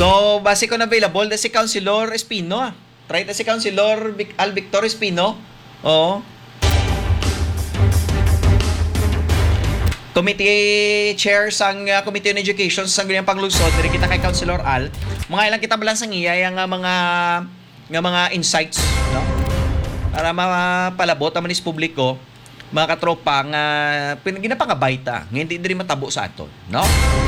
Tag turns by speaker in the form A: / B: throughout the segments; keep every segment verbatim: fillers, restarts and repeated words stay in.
A: So, base ko na available na si Councilor Espino. Ah. Try na si Councilor Vic- Al Victor Espino. Oo. Committee Chair sang uh, Committee on Education sa Sangguniang Panglungsod, diri kita kay Councilor Al. Mga ilang kita balang sang iya yang uh, mga nga mga insights, no? Para mapalabot ang manis publiko, mga katropa nga uh, ginapangabay ta, nga hindi diri matabo sa aton, no?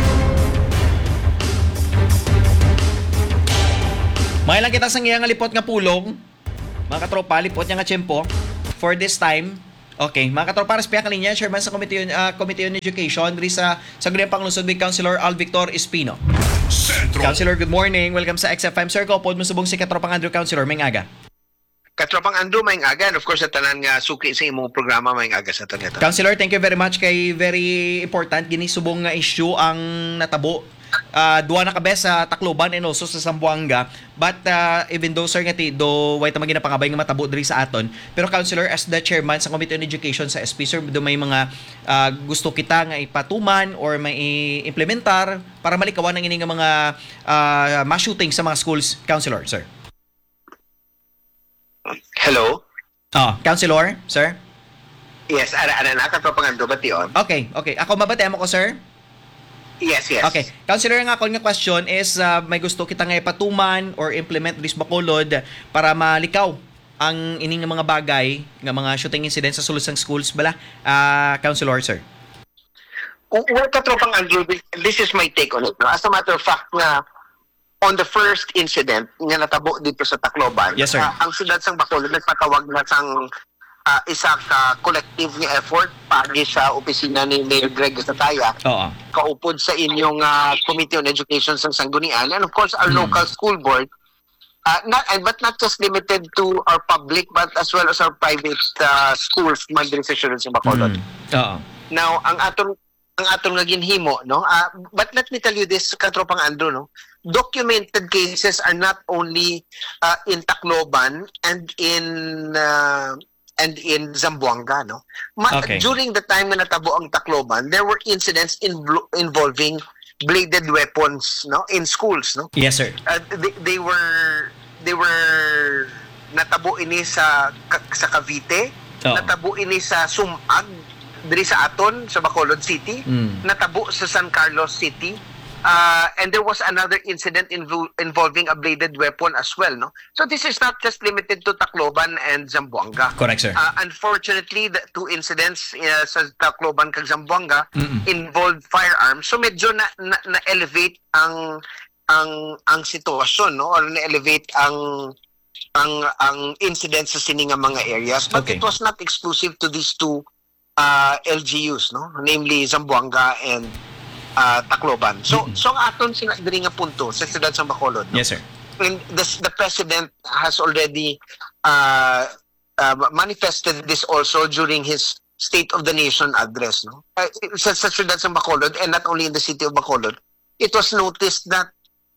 A: Mga ilang kita sang iya nga lipot nga pulong, mga katropa, lipot niya nga tiyempo for this time. Okay, mga katropa, respeto kaninya, Chairman sa Committee on, uh, Committee on Education, diri sa Sangguniang Panglungsod with Councilor Al Victor Espino. Centro. Councilor, good morning. Welcome sa X F M. Sir, kopod mo subong si Katropang Andrew, Councilor, may aga.
B: Katropang Andrew, may aga. And of course, sa tanan nga suki sa imong programa, may aga sa tanan.
A: Councilor, thank you very much kay very important. Ginisubong nga issue ang natabo. Uh, duwa na kabe sa Tacloban and also sa Zamboanga, but uh, even though sir nga ti do way ta magina pangabay nga matabo diri sa aton, pero Councilor, as the chairman sa Committee on Education sa S P, sir, do may mga uh, gusto kita nga ipatuman or may implementar para malikawan ang ini nga mga uh, mass shooting sa mga schools, Councilor, sir.
B: Hello?
A: Oh, Councilor, sir.
B: Yes, ara ara na Katropang Andrew, bati on.
A: Okay, okay. Ako mabati mo ko, sir.
B: Yes, yes.
A: Okay. Councilor, nga ako nga question is uh, may gusto kita nga ipatuman or implement this bakolod para malikaw ang ining mga bagay nga mga shooting incidents sa sulusang schools bala, uh, Councilor, sir.
B: Well, Katropang Andrew, this is my take on it. No? As a matter of fact, na on the first incident nga natabo dito sa Tacloban,
A: yes, sir.
B: Uh, ang siyudad sang Bacolod nagpatawag na sang uh, isa ka collective nga effort pagi sa opisina ni Mayor Greg Sataya.
A: Oo.
B: Kaupod sa inyong uh, Committee on Education sa Sanggunian, and of course our mm. local school board, uh, not and but not just limited to our public but as well as our private uh, schools man diri sa syudad sa Bacolod.
A: Mm. Oo.
B: Now ang aton ang aton nga ginhimo, no, uh, but let me tell you this, Katropang Andrew, no, documented cases are not only uh, in Tacloban and in uh, and in Zamboanga, no? Ma-
A: okay.
B: During the time na natabo ang Tacloban, there were incidents inv- involving bladed weapons, no, in schools, no?
A: Yes, sir.
B: Uh, they, they were they were natabo ini sa sa Cavite,
A: oh.
B: natabo ini sa Sumag diri sa aton sa Bacolod City,
A: mm.
B: natabo sa San Carlos City. Uh, and there was another incident invo- involving a bladed weapon as well, no? So this is not just limited to Tacloban and Zamboanga.
A: Correct, sir.
B: Uh, unfortunately, the two incidents uh, sa Tacloban kag Zamboanga
A: Mm-mm.
B: involved firearms. So medyo na, na, na-elevate ang ang ang sitwasyon, no? Or na-elevate ang ang ang incidents sa sininga mga areas. But
A: okay.
B: it was not exclusive to these two uh, L G Us, no? Namely Zamboanga and Uh, Tacloban. So, mm-hmm. so ang aton sina diri nga punto sa siyudad sa Bacolod. No?
A: Yes, sir.
B: And the, the president has already uh, uh, manifested this also during his State of the Nation address. No, uh, sa, sa siyudad sa Bacolod, and not only in the city of Bacolod, it was noticed that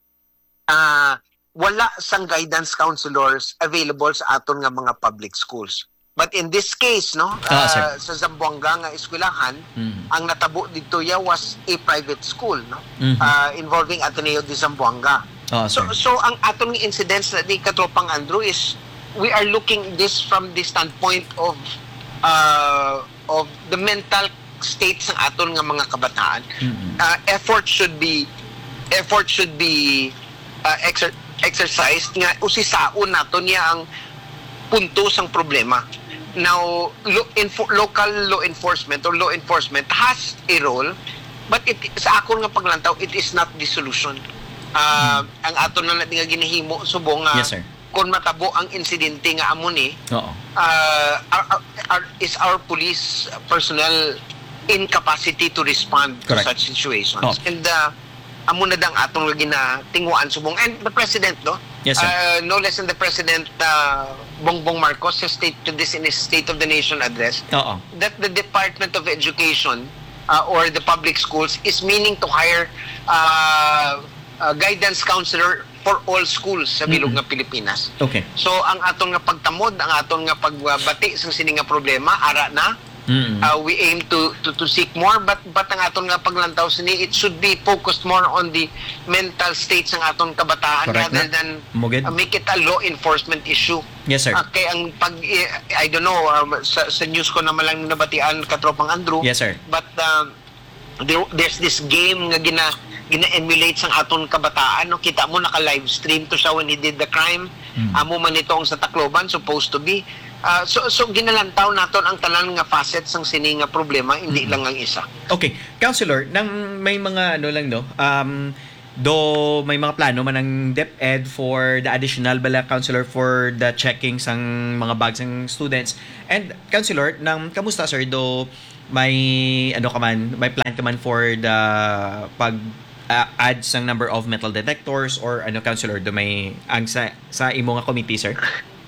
B: uh, wala sang guidance counselors available sa aton nga mga public schools. But in this case, no,
A: ah,
B: uh, sa Zamboanga nga eskwelahan, mm-hmm. ang natabo dito ya was a private school, no, mm-hmm. uh, involving Ateneo de Zamboanga.
A: Ah,
B: so, so ang atong incidents na ni Katropang Andrew is we are looking this from the standpoint of uh, of the mental states ng aton nga mga kabataan. Mm-hmm. Uh, effort should be effort should be uh, exer- exercised nga usisaon naton niya ang punto sang problema. Now, lo- info- local law enforcement or law enforcement has a role, but it, sa akon nga paglantaw, it is not the solution. Uh, mm. Ang aton na natin nga ginahimo, subong nga,
A: yes, sir.
B: Kung matabo ang insidente nga amo ni,
A: Oo.
B: Uh, are, are, is our police personnel incapacity to respond
A: Correct.
B: to such situations.
A: Oh.
B: And uh, amo na dang atong lagi na tinguan subong. And the president, no?
A: Yes, sir.
B: Uh, no less than the president, uh, Bongbong Marcos, has stated this in his State of the Nation address,
A: Oo.
B: that the Department of Education uh, or the public schools is meaning to hire uh, a guidance counselor for all schools sa bilog mm-hmm. nga Pilipinas.
A: Okay.
B: So ang aton nga pagtamod, ang aton nga pagbati sa sining nga problema ara na
A: Mm.
B: Uh, we aim to, to to seek more, but but ang aton nga paglantaw sini, it should be focused more on the mental states ng aton kabataan
A: Correct
B: rather
A: na.
B: than
A: Mugid.
B: uh, make it a law enforcement issue.
A: Yes, sir.
B: Uh, kaya ang pag eh, I don't know, um, sa, sa news ko naman lang nabatian katropang Andrew,
A: Yes, sir.
B: but uh, there, there's this game nga gina gina-emulate sang aton kabataan, no? Kita mo naka live stream to siya when he did the crime.
A: Mm.
B: Amo man itong sa Tacloban supposed to be. Uh, so so ginalantaw naton ang tanan nga facets sang sini nga problema, hindi
A: Mm.
B: lang ang isa.
A: Okay, Counselor, nang may mga ano lang no, um, do may mga plano man ng DepEd for the additional bala, Counselor, for the checking sang mga bags ng students. And Counselor, nang kamusta sir, do may ano ka man, may plan ka man for the pag uh, add sang number of metal detectors or ano, Counselor, do may ang sa sa imo nga committee, sir?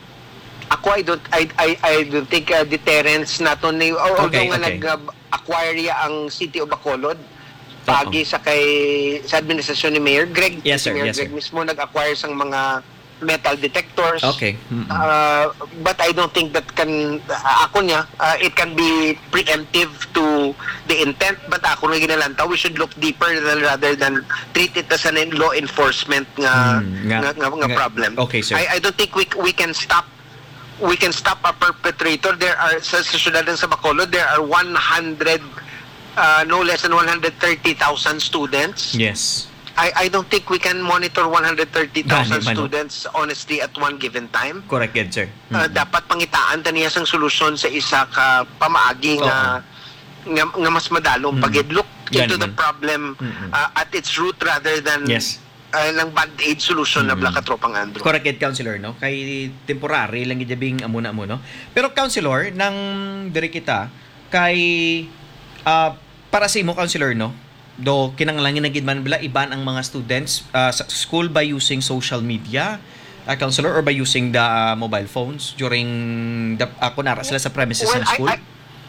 B: Ako I don't I I, I don't think uh, deterrence naton ni although
A: Okay,
B: nga
A: okay.
B: nag-acquire ya ang City of Bacolod pagi sa kay sa administrasyon ni Mayor Greg.
A: Yes,
B: Si
A: sir.
B: Mayor
A: Yes,
B: Greg
A: sir.
B: mismo nag-acquire sang mga metal detectors.
A: Okay. Mm-mm.
B: Uh, but I don't think that can uh, ako niya uh, it can be preemptive to the intent, but ako nga ginalantaw we should look deeper than, rather than treat it as an law enforcement nga
A: Mm,
B: nga,
A: nga-
B: nga, nga
A: nga-
B: problem.
A: okay, sir.
B: I, I don't think we we can stop we can stop a perpetrator. There are sa, sa syudad ng sa Bacolod there are one hundred uh, no less than one hundred thirty thousand students.
A: Yes.
B: I I don't think we can monitor one hundred thirty thousand
A: Gani man, no?
B: students honestly at one given time.
A: Correct, good, sir.
B: Uh,
A: Mm-mm.
B: dapat pangitaan ta niya sang solusyon sa isa ka pamaagi nga nga, nga mas madalong
A: Mm.
B: pagidlook into
A: Gani
B: the
A: man.
B: problem
A: Mm-mm.
B: uh, at its root rather than
A: Yes.
B: uh, lang band-aid solution na
A: Mm.
B: bala katropang Andrew.
A: Correct, it, Counselor, no? Kay temporary lang gidabing amuna mo, no? Pero Counselor, nang diri kita kay ah, para sa imo, Counselor, no? Do kinanglangan na gid man bala iban ang mga students ah, sa school by using social media, ah, Counselor, or by using the ah, mobile phones during the uh, kunara sila sa premises
B: Well,
A: ng school?
B: I, I,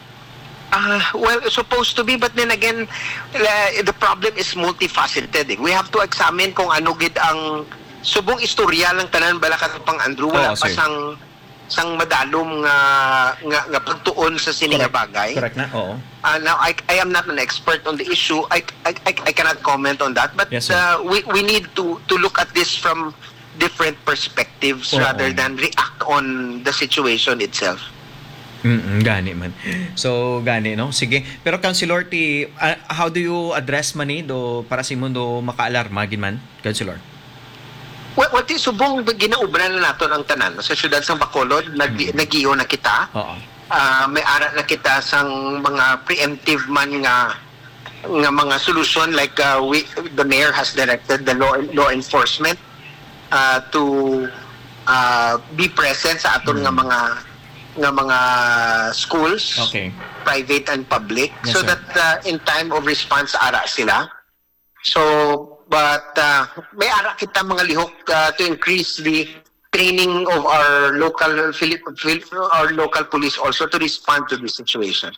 B: uh, well, supposed to be, but then again, uh, the problem is multifaceted. Eh. We have to examine kung ano gid ang subong istorya lang tanan bala katropang Andrew, wala
A: Oo,
B: pa
A: sir.
B: sang sang madalom nga nga, nga pagtuon sa sini nga bagay.
A: Correct na, oo.
B: Uh, now, I, I am not an expert on the issue. I, I, I, I cannot comment on that. But
A: Yes, sir.
B: uh, we, we need to, to look at this from different perspectives
A: Oo.
B: rather than react on the situation itself.
A: Mm, gani man. So gani, no? Sige. Pero Counselor, ti ah, how do you address man ni do para sa mundo makaalarma gid man, Counselor?
B: Well, what is subong ginaubran na naton ang tanan sa syudad sa Bacolod, nag
A: Mm.
B: nagiyo na kita.
A: Oo.
B: Ah, may ara na kita sang mga preemptive man nga nga mga solution like uh, we the mayor has directed the law law enforcement uh, to uh, be present sa aton
A: Mm.
B: nga mga nga mga schools,
A: Okay.
B: private and public,
A: Yes,
B: so
A: sir.
B: that uh, in time of response ara sila. So but uh, may ara kita mga lihok uh, to increase the training of our local Philip, Philip, our local police also to respond to this situation.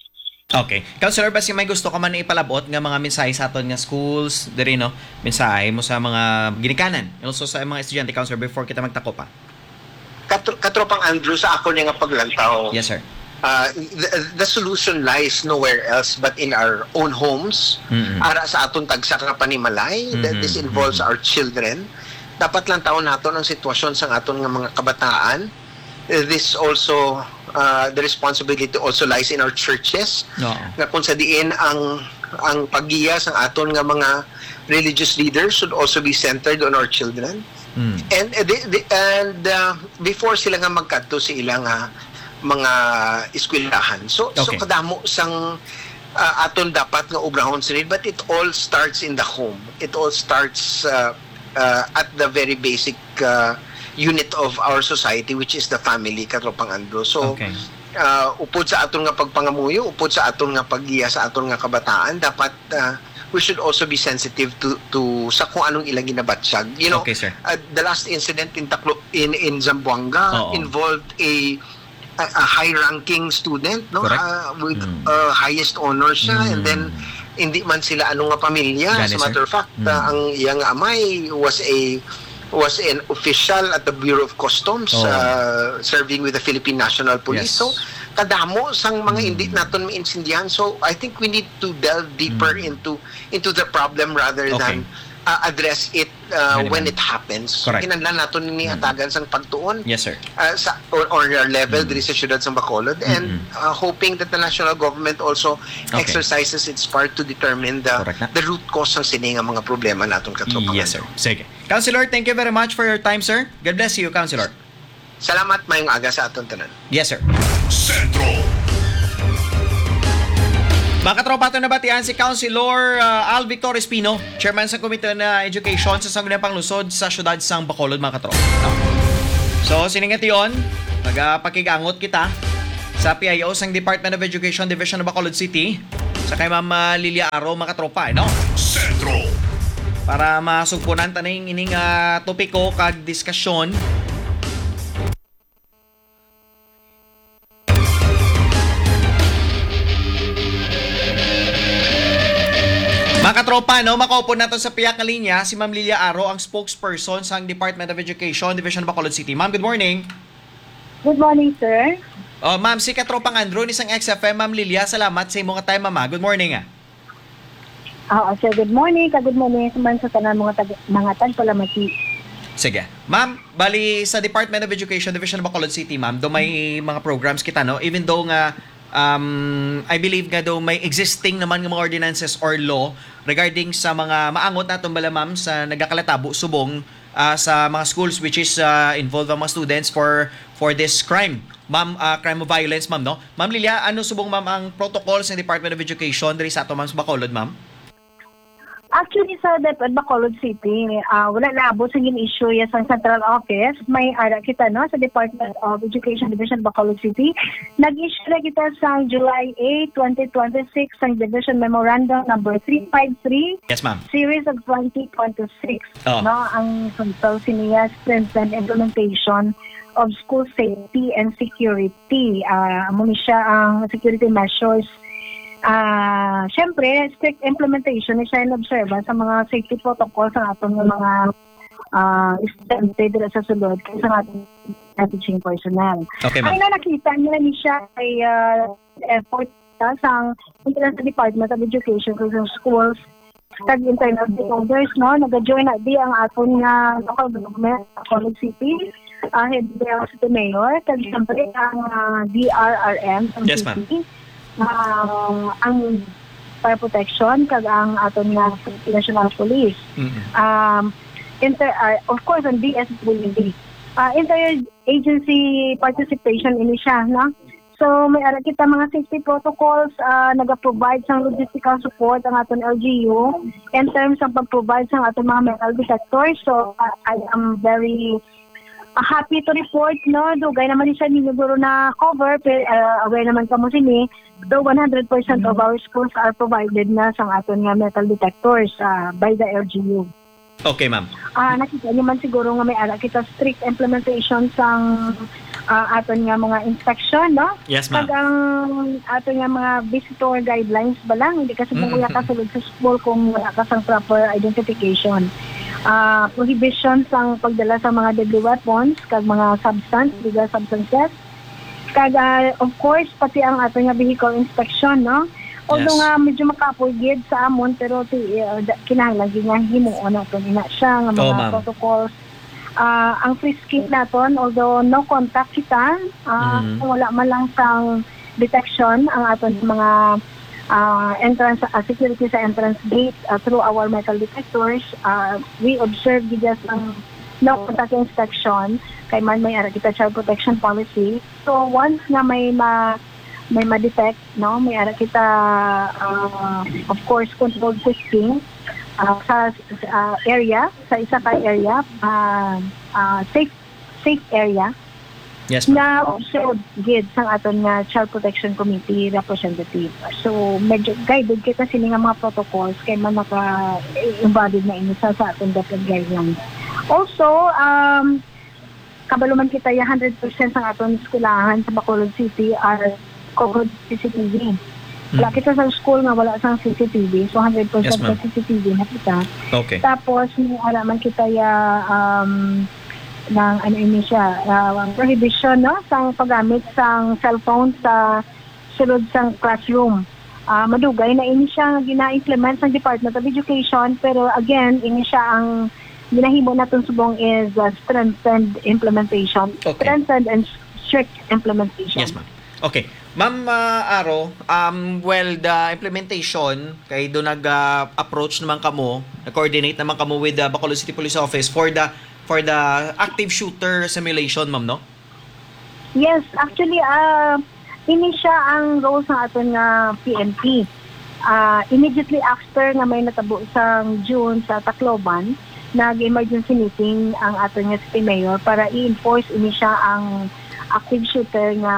A: Okay. Counselor, basi may gusto ka man na ipalabot nga mga mensahe sa aton nga schools, diri no? Mensahe mo sa mga ginikanan, and also sa mga estudyante, Counselor, before kita magtako pa.
B: Katro, katropang Andrew, sa ako niya nga paglantaw,
A: Yes, sir.
B: uh, the, the solution lies nowhere else but in our own homes.
A: Mm-mm.
B: Ara sa aton tagsa nga panimalay, that
A: Mhm,
B: this involves
A: mhm.
B: our children. Dapat lang taon naton ang sitwasyon sa aton nga mga kabataan. Uh, This also, uh, the responsibility also lies in our churches.
A: Oo.
B: Nga kung sa diin ang ang paggiya sa aton nga mga religious leaders should also be centered on our children.
A: Mm.
B: And uh, the, the, and uh, before sila nga magkadto sa ilang uh, mga eskwelahan. So so
A: Okay.
B: kadamo sang uh, aton dapat nga obrahon sila, but it all starts in the home. It all starts uh, uh, at the very basic uh, unit of our society, which is the family, katropang Andrew. So
A: Okay.
B: uh, upod sa aton nga pagpangamuyo, upod sa aton nga paggiya sa aton nga kabataan, dapat uh, we should also be sensitive to to sa kung anong ilang ginabatsyag. You know,
A: Okay, sir.
B: uh, the last incident in Taclo in in Zamboanga
A: Oo.
B: involved a a, a high-ranking student, no?
A: Correct.
B: Uh, with
A: Mm.
B: uh, highest honor siya,
A: Mm.
B: and then hindi man sila ano nga pamilya. As a
A: Gani,
B: matter
A: sir.
B: of fact,
A: Mm.
B: uh, ang iyang amay was a was an official at the Bureau of Customs,
A: Oo.
B: uh, serving with the Philippine National Police.
A: Yes.
B: So kadamo sang mga hindi naton maintindihan. So I think we need to delve deeper
A: Mm.
B: into into the problem rather
A: Okay.
B: than uh, address it uh,
A: Ano
B: when
A: naman?
B: it happens.
A: Correct.
B: Kinahanglan naton ni hatagan sang pagtuon
A: Yes, sir.
B: uh, sa or, or level diri sa syudad sa Bacolod, and
A: Mm-mm.
B: uh, hoping that the national government also
A: Okay.
B: exercises its part to determine the
A: Correct na.
B: the root cause ng sini nga mga problema naton katropang.
A: Yes, sir. Sige. Councilor, thank you very much for your time, sir. God bless you, Councilor.
B: Salamat mayong aga sa aton tanan.
A: Yes, sir.
C: Sentro.
A: Mga katropa, ito nabatian si Councilor uh, Al Victor Espino, Chairman sa Komite na Education sa Sangguniang Panglusod sa Syudad sang Bacolod, mga katropa. So, siningat yun, magpakigangot kita sa P I O sang Department of Education Division of Bacolod City sa kay Ma'am uh, Lilia Aro, mga katropa, no?
C: Sentro.
A: Para masugpunan taning ining uh, topiko kag diskasyon. Mga katropa, no, makaupo natin sa piyak na linya si Ma'am Lilia Aro, ang spokesperson sa Department of Education Division of Bacolod City. Ma'am, good morning.
D: Good morning, sir.
A: Oh, ma'am, si Katropang Andrew, isang X F M. Ma'am Lilia, salamat sa imong time, mama. Good morning, ah.
D: Ah, sir, good morning. Ka-good morning naman sa tanan mga tag mga tagpalamati.
A: Sige. Ma'am, bali sa Department of Education Division of Bacolod City, ma'am, do may mga programs kita, no? Even though nga um, I believe nga daw may existing naman ng mga ordinances or law regarding sa mga maangot na tumbala, ma'am, sa nagkakalatabo, subong uh, sa mga schools which is uh, involved ang mga students for for this crime. Ma'am, uh, crime of violence, ma'am, no? Ma'am Lilia, ano subong, ma'am, ang protocols ng Department of Education diri sa ato, ma'am, sa Bacolod, ma'am?
D: Actually, sa Deped Bacolod City, ah, wala labot sa gin issue yes ang central office. May ara kita no sa Department of Education Division Bacolod City. Nag-issue na kita sa July eighth, twenty twenty-six ang Division Memorandum number three five three
A: Yes, ma'am.
D: series of twenty twenty-six.
A: Oh.
D: No, ang suntal siniya strength and implementation of school safety and security. Ah, amo ni siya ang security measures. Ah, syempre, strict implementation is siya in-observance sa mga safety protocols sa atong mga ah estudyante dito sa sulod kaya sa ating teaching personnel.
A: Okay,
D: Ang
A: ma'am.
D: na nakita nila ni siya ay ah, effort sa sa International Department of Education sa schools kag internal stakeholders, no? Nag-join na di ang aton nga local government, Bacolod City, uh, head ng City Mayor, kag siyempre ang ah, D R R M ng
A: Yes, ma'am.
D: city. Um, ang fire protection kag ang aton nga National Police.
A: Mm-mm.
D: Um, inter, uh, of course, ang D S W D. Uh, inter-agency participation ini siya, no? So, may ara kita mga safety protocols, uh, nag-provide sang logistical support ang aton L G U in terms ng pag-provide sang aton mga metal detectors. So, uh, I am very uh, happy to report, no? Dugay naman siya ninyo guro na cover, pero uh, aware naman kamo sini, though one hundred percent of our schools are provided na sang aton nga metal detectors uh, by the L G U.
A: Okay, ma'am.
D: Ah, nakita niyo man siguro nga may ara kita strict implementation sang ah, aton nga mga inspection, no?
A: Yes, ma'am.
D: Pag ang aton nga mga visitor guidelines ba lang, hindi kasi kung
A: Mm-hmm.
D: kuya ka sulod sa school kung wala ka sang proper identification. Ah, prohibition sang pagdala sa mga deadly weapons kag mga substance, legal substances. Kag ah, of course pati ang aton nga vehicle inspection, no? Although
A: Yes.
D: nga medyo makapugid sa amon pero ti uh, kinahanglan gyud nga himuon naton ina siya nga mga
A: Oo, ma'am.
D: protocols. Ah, ang frisking naton although no contact kita, ah,
A: Mhm.
D: kung wala man lang sang detection ang aton mga ah, entrance uh, security sa entrance gate uh, through our metal detectors, uh, we observe gyud ang no contact inspection kay man may ara kita child protection policy. So once nga may ma may ma-detect, no? May ara kita, uh, of course, controlled testing uh, sa uh, area, sa isa ka area, uh, uh, safe safe area,
A: Yes, ma'am.
D: na observed gid sang aton nga Child Protection Committee representative. So, medyo guided kita sini nga mga protocols kay man naka-embodied na ini sa sa aton dapat guidelines. Also, um, kabaluman kita ya one hundred percent sang aton eskwelahan sa Bacolod City are covered C C T V. Wala kita sa school nga wala sang C C T V. So one hundred percent
A: Yes, ma'am.
D: sa C C T V na kita.
A: Okay.
D: Tapos may alaman kita ya um ng ano ini siya, uh, prohibition no sa paggamit sang cellphone sa sulod sang classroom. Uh, madugay na ini siya gina-implement sa Department of Education, pero again ini siya ang ginahimo naton subong is uh, strengthened implementation.
A: Okay.
D: Strengthened and strict implementation.
A: Yes, ma'am. Okay. Ma'am uh, Aro, um, well, the implementation, kay do nag-approach naman kamo, nag-coordinate naman kamo with the Bacolod City Police Office for the for the active shooter simulation, ma'am, no?
D: Yes, actually, uh, ini siya ang role sa aton nga P N P. Uh, immediately after nga may natabo sa June sa Tacloban, nag-emergency meeting ang aton nga City Mayor para i-enforce ini siya ang active shooter nga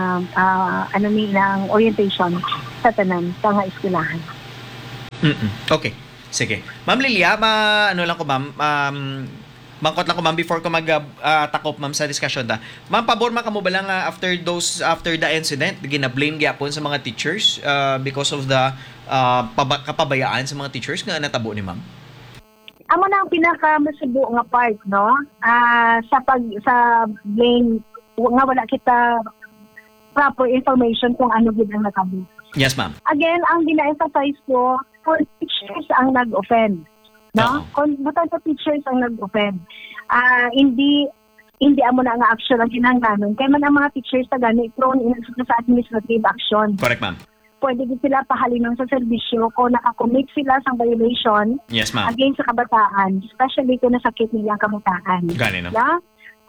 D: uh, ano ni ng orientation sa tanan sa nga eskwelahan.
A: Mm-mm. Okay. Sige. Ma'am Lilia, ma ano lang ko ma'am, um, mangkot lang ko ma'am before ko mag uh, takop ma'am sa discussion ta. Ma'am, pabor man kamo ba lang uh, after those after the incident, gina-blame gyapon sa mga teachers uh, because of the uh, paba- kapabayaan sa mga teachers nga natabo ni ma'am?
D: Amo na ang pinaka masubo nga part no ah sa pag sa blame nga wala kita proper information kung ano gid ang natabo.
A: Yes, ma'am.
D: Again, ang gina-emphasize ko, for teachers ang nag-offend. No? Kung butan sa teachers ang nag-offend. Ah, hindi hindi amo na nga action ang kinahanglan. Kaya man ang mga teachers sa gani prone in sa administrative action.
A: Correct, ma'am.
D: Pwede din sila pahalinang sa serbisyo kung nakakommit sila sa violation
A: Yes, ma'am.
D: against sa kabataan, especially kung nasakit nila ang kabataan.
A: Gani, no?
D: Na?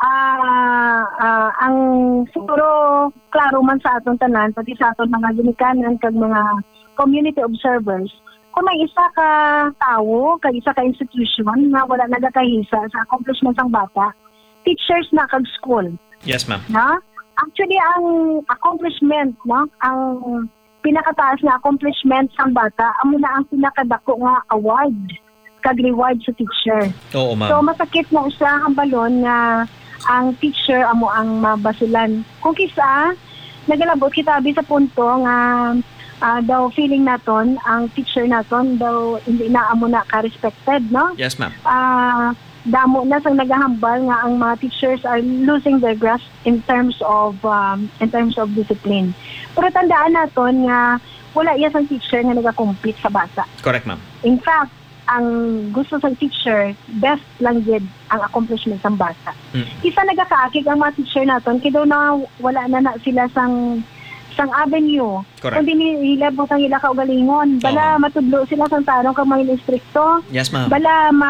D: Ah, ah, ang siguro klaro man sa aton tanan pati sa aton mga ginikanan kag mga community observers, kung may isa ka tawo, kag isa ka institution nga wala nagakahisa sa accomplishments ang bata, teachers na kag school.
A: Yes, ma'am.
D: Na? Actually, ang accomplishment, no? Ang pinakataas na accomplishment sa bata, amo na ang pinakadako nga award kag reward sa teacher.
A: Oo, ma'am.
D: So masakit na siya ang balon nga ang teacher amo ang mabasulan. Kung kisa nagalabot kita abi sa punto nga uh, daw feeling naton ang teacher naton daw hindi na amo na ka respected, no?
A: Yes, ma'am.
D: Ah, damo na sang nagahambal nga ang mga teachers are losing their grasp in terms of um, in terms of discipline. Pero tandaan naton nga wala iya sang teacher nga nagakompete sa bata.
A: Correct, ma'am.
D: In fact, ang gusto sa teacher, best lang yun ang accomplishment ng bata.
A: Mm.
D: Isa nagakaakig ang mga teacher naton, kaya na wala na na sila sang sang avenue.
A: Correct.
D: Kung dinilabot ang ila kaugalingon, bala
A: Oo.
D: matudlo sila sang tarong kang mga instrikto,
A: Yes, ma'am.
D: bala ma,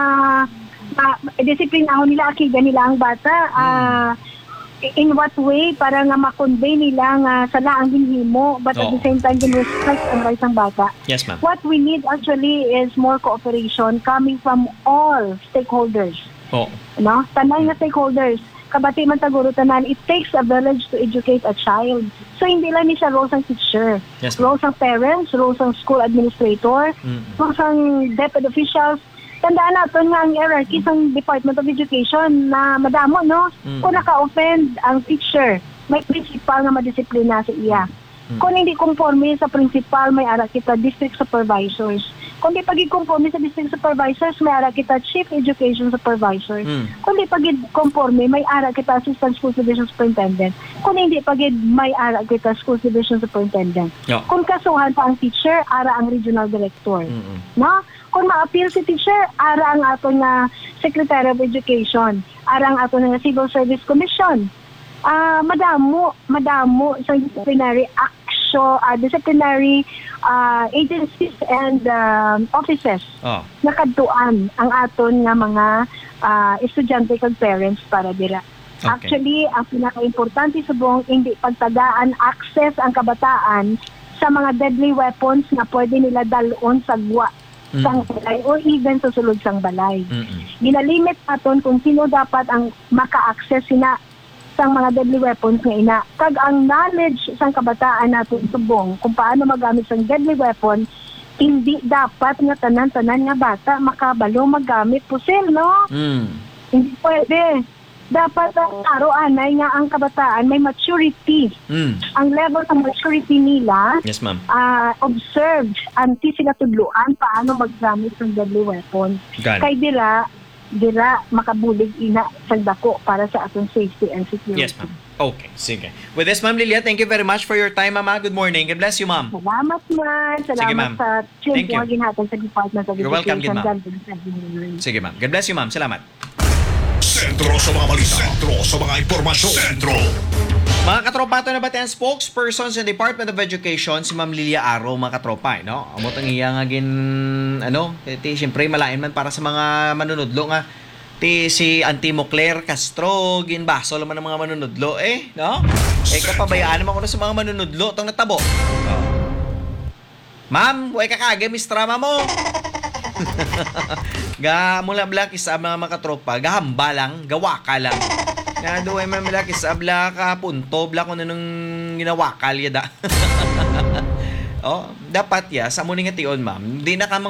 D: ma disiplinahon nila, akigan nila ang bata, ah, in what way para nga ma-convey nila nga sala ang ginhimo but at
A: Oo.
D: the same time din-respect ang rights ng bata.
A: Yes, ma'am.
D: What we need actually is more cooperation coming from all stakeholders.
A: Oo.
D: No? Tanan nga stakeholders. Kabati man taguro tanan, it takes a village to educate a child. So hindi lang ni siya role ng teacher.
A: Yes, ma'am.
D: Role ng parents, role ng school administrator,
A: Mm.
D: role ng deputy officials. Tandaan natin nga ang hierarchy ng Department of Education na madamo, no?
A: Mm.
D: Kung naka-offend ang teacher, may principal na madisiplina sa iya.
A: Mm.
D: Kung hindi conforme sa principal, may ara kita district supervisors. Kung di pagid conforme sa district supervisors, may ara kita chief education supervisor.
A: Mm.
D: Kung di pagid conforme, may ara kita assistant school division superintendent. Kung hindi pagid, may ara kita school division superintendent.
A: Yo.
D: Kung kasuhan pa ang teacher, ara ang regional director.
A: Mm-mm.
D: No? Kung ma-appeal si teacher, ara ang ato nga Secretary of Education, ara ang ato nga Civil Service Commission. Ah, madamo, madamo sa disciplinary action, uh, disciplinary uh, agencies and um, offices
A: Oh.
D: na kadtuan ang aton nga mga uh, estudyante kag parents para dira.
A: Okay.
D: Actually, ang pinaka-importante subong hindi pagtagaan access ang kabataan sa mga deadly weapons na pwede nila dalon sa gwa
A: Mm.
D: sang balay or even sa sulod sang balay.
A: Mm-mm.
D: Ginalimit aton kung sino dapat ang maka-access sina sang mga deadly weapons nga ina. Kag ang knowledge sang kabataan natin subong kung paano magamit sang deadly weapon, hindi dapat nga tanan-tanan nga bata makabalo magamit pusil, no?
A: Mm.
D: Hindi pwede. Dapat ang araw-anay nga ang kabataan may maturity.
A: Mm.
D: Ang level ng maturity nila
A: Yes, ma'am.
D: uh, observed anti sila tudluan paano maggamit ng deadly weapons.
A: Gani.
D: Kay dila dira makabulig ina sa dako para sa atong safety and security.
A: Yes, ma'am. Okay, sige. With this, Ma'am Lilia, thank you very much for your time, Mama. Good morning. God bless you, Ma'am.
D: Salamat man. Salamat
A: Sige, ma'am.
D: sa
A: Thank you.
D: change mo ginhatag sa Department of
A: You're welcome,
D: Education.
A: good, ma'am.
D: God bless everyone.
A: Sige, ma'am. God bless you, ma'am. Salamat.
C: Sentro sa mga balita. Sentro sa mga impormasyon. Sentro.
A: Mga katropa, ito na ba ang spokesperson sa Department of Education, si Ma'am Lilia Aro, mga katropa, eh, no? Amot ang iya nga gin, ano, ti, siyempre, malain man para sa mga manunudlo nga. Ti, si Antimo Claire Castro, ginbaso naman ng mga manunudlo, eh, no? Eh, kapabayaan naman ko na sa mga manunudlo, itong natabo. Oh. Ma'am, huwag ka kage, mistrama mo. Ga mula black is mga mga katropa, gahamba lang, gawa ka lang. Na doon may black is abla ka punto, black ko na nung ginawa kalya da. Oh, dapat ya sa muning ation, ma'am. Di na ka